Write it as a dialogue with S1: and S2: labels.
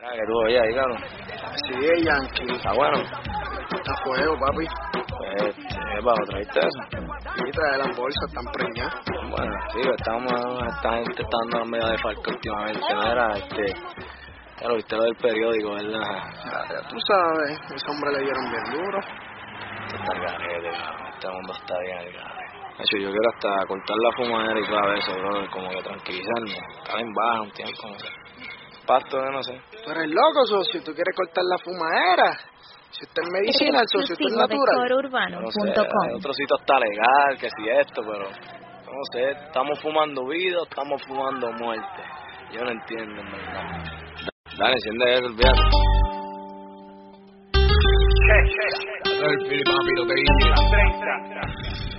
S1: Ah, que tú oías ahí, cabrón.
S2: Sí, Yankee.
S1: Está bueno.
S2: Está a fuego, papi.
S1: Pues, bajo, ¿traíste eso?
S2: Sí, trae las bolsas, están preñadas.
S1: Bueno, sí, esta gente está dando medio de falta últimamente, mira, ya lo viste lo del periódico, ¿verdad?
S2: Ya tú sabes, ese hombre le dieron bien duro.
S1: Está el garete, cabrón, este mundo está bien el garete. De hecho, yo quiero hasta cortar la fumadera y todo eso, bro, como que tranquilizarme, estar en baja un tiempo, no sé. Pasto, no sé.
S2: Tú eres loco, socio, tú quieres cortar la fumadera. Si usted es medicinal, socio, usted es natural.
S1: No sé, en otro sitio está legal, que si esto, pero no sé, estamos fumando vida, estamos fumando muerte. Yo no entiendo, en verdad. Dale, enciende eso, olvídate.
S3: El papi, lo que dice.